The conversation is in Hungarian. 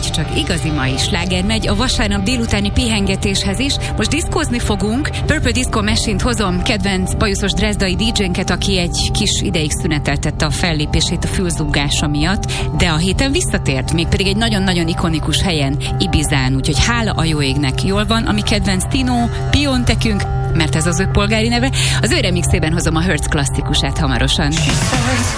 és csak igazi mai sláger megy a vasárnap délutáni pihengetéshez is. Most diszkózni fogunk. Purple Disco Machine-t hozom, kedvenc bajuszos dresdai DJ-nket, aki egy kis ideig szüneteltette a fellépését a fülzúgása miatt, de a héten visszatért, mégpedig egy nagyon-nagyon ikonikus helyen, Ibizán, úgyhogy hála a jó égnek. Jól van, ami kedvenc Tino, Piontekünk, mert ez az ő polgári neve. Az ő remixében hozom a Hertz klasszikusát hamarosan.